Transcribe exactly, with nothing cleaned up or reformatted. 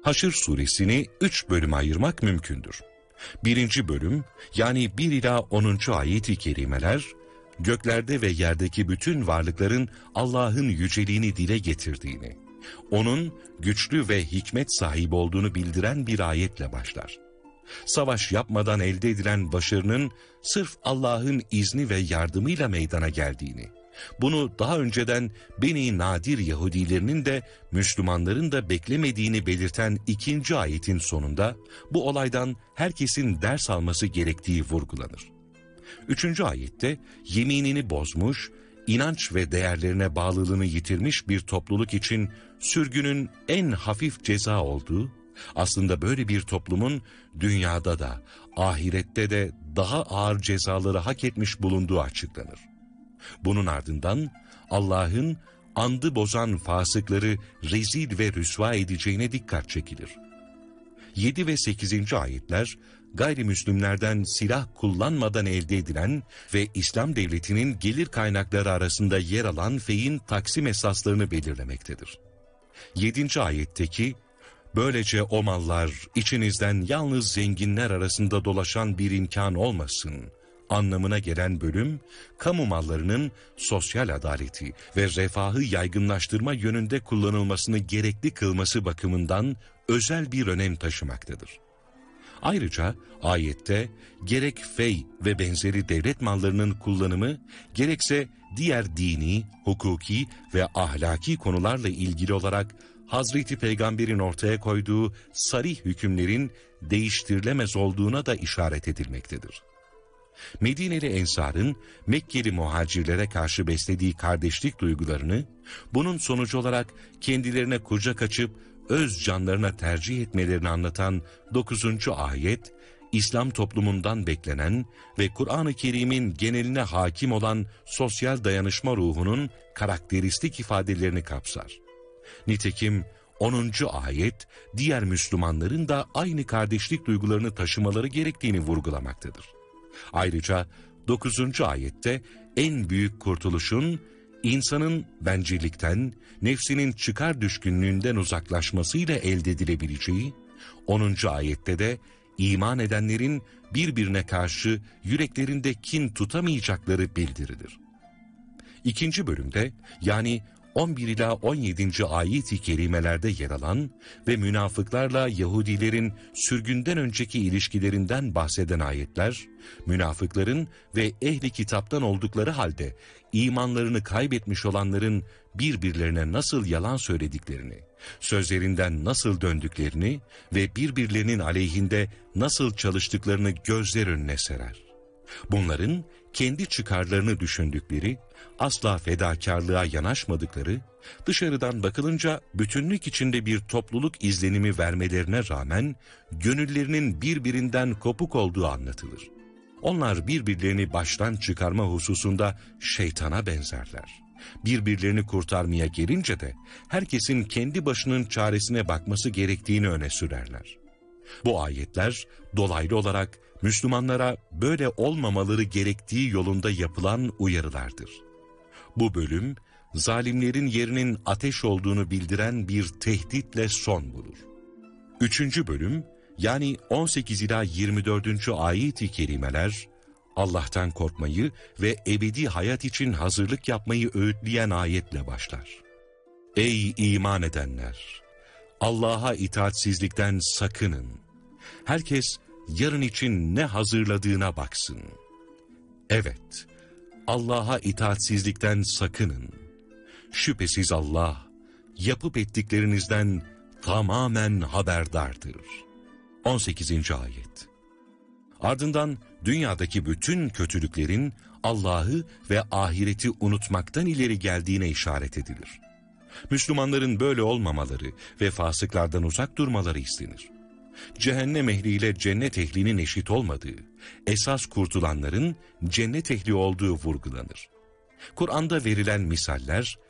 Haşr suresini üç bölüme ayırmak mümkündür. Birinci bölüm, yani bir ila onuncu ayet-i kerimeler, göklerde ve yerdeki bütün varlıkların Allah'ın yüceliğini dile getirdiğini, onun güçlü ve hikmet sahibi olduğunu bildiren bir ayetle başlar. Savaş yapmadan elde edilen başarının sırf Allah'ın izni ve yardımıyla meydana geldiğini, bunu daha önceden Beni Nadir Yahudilerinin de Müslümanların da beklemediğini belirten ikinci ayetin sonunda bu olaydan herkesin ders alması gerektiği vurgulanır. Üçüncü ayette yeminini bozmuş, inanç ve değerlerine bağlılığını yitirmiş bir topluluk için sürgünün en hafif ceza olduğu, aslında böyle bir toplumun dünyada da ahirette de daha ağır cezaları hak etmiş bulunduğu açıklanır. Bunun ardından Allah'ın andı bozan fasıkları rezil ve rüsva edeceğine dikkat çekilir. yedi ve sekizinci ayetler gayrimüslimlerden silah kullanmadan elde edilen ve İslam devletinin gelir kaynakları arasında yer alan feyin taksim esaslarını belirlemektedir. yedinci ayetteki böylece o mallar içinizden yalnız zenginler arasında dolaşan bir imkan olmasın anlamına gelen bölüm, kamu mallarının sosyal adaleti ve refahı yaygınlaştırma yönünde kullanılmasını gerekli kılması bakımından özel bir önem taşımaktadır. Ayrıca ayette gerek fey ve benzeri devlet mallarının kullanımı, gerekse diğer dini, hukuki ve ahlaki konularla ilgili olarak Hazreti Peygamber'in ortaya koyduğu sarih hükümlerin değiştirilemez olduğuna da işaret edilmektedir. Medineli Ensar'ın Mekkeli muhacirlere karşı beslediği kardeşlik duygularını, bunun sonucu olarak kendilerine kucak açıp öz canlarına tercih etmelerini anlatan dokuzuncu ayet, İslam toplumundan beklenen ve Kur'an-ı Kerim'in geneline hakim olan sosyal dayanışma ruhunun karakteristik ifadelerini kapsar. Nitekim onuncu ayet, diğer Müslümanların da aynı kardeşlik duygularını taşımaları gerektiğini vurgulamaktadır. Ayrıca dokuzuncu ayette en büyük kurtuluşun insanın bencillikten, nefsinin çıkar düşkünlüğünden uzaklaşmasıyla elde edilebileceği, onuncu ayette de iman edenlerin birbirine karşı yüreklerinde kin tutamayacakları bildirilir. İkinci bölümde, yani on bir ila on yedinci ayet-i kerimelerde yer alan ve münafıklarla Yahudilerin sürgünden önceki ilişkilerinden bahseden ayetler, münafıkların ve ehli kitaptan oldukları halde imanlarını kaybetmiş olanların birbirlerine nasıl yalan söylediklerini, sözlerinden nasıl döndüklerini ve birbirlerinin aleyhinde nasıl çalıştıklarını gözler önüne serer. Bunların kendi çıkarlarını düşündükleri, asla fedakarlığa yanaşmadıkları, dışarıdan bakılınca bütünlük içinde bir topluluk izlenimi vermelerine rağmen gönüllerinin birbirinden kopuk olduğu anlatılır. Onlar birbirlerini baştan çıkarma hususunda şeytana benzerler. Birbirlerini kurtarmaya gelince de herkesin kendi başının çaresine bakması gerektiğini öne sürerler. Bu ayetler dolaylı olarak Müslümanlara böyle olmamaları gerektiği yolunda yapılan uyarılardır. Bu bölüm, zalimlerin yerinin ateş olduğunu bildiren bir tehditle son bulur. Üçüncü bölüm, yani on sekiz ila yirmi dördüncü ayet-i kerimeler, Allah'tan korkmayı ve ebedi hayat için hazırlık yapmayı öğütleyen ayetle başlar. Ey iman edenler! Allah'a itaatsizlikten sakının. Herkes yarın için ne hazırladığına baksın. Evet, Allah'a itaatsizlikten sakının. Şüphesiz Allah, yapıp ettiklerinizden tamamen haberdardır. on sekizinci ayet. Ardından dünyadaki bütün kötülüklerin Allah'ı ve ahireti unutmaktan ileri geldiğine işaret edilir. Müslümanların böyle olmamaları ve fasıklardan uzak durmaları istenir. Cehennem ehliyle cennet ehlinin eşit olmadığı, esas kurtulanların cennet ehli olduğu vurgulanır. Kur'an'da verilen misaller,